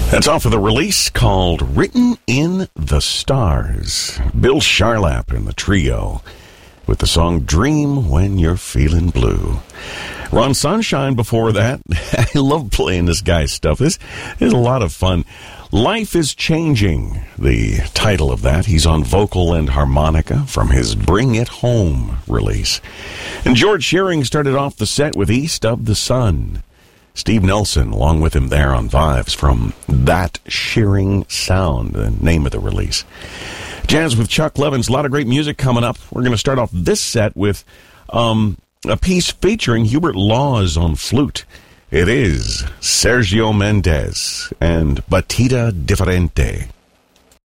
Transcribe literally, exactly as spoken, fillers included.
That's off of the release called Written in the Stars. Bill Charlap and the trio with the song Dream When You're Feeling Blue. Ron Sunshine before that. I love playing this guy's stuff. This is a lot of fun. Life is Changing, the title of that. He's on vocal and harmonica from his Bring It Home release. And George Shearing started off the set with East of the Sun. Steve Nelson, along with him there on Vibes from That Shearing Sound, the name of the release. Jazz with Chuck Levins, a lot of great music coming up. We're going to start off this set with um, a piece featuring Hubert Laws on flute. It is Sergio Mendes and Batida Diferente.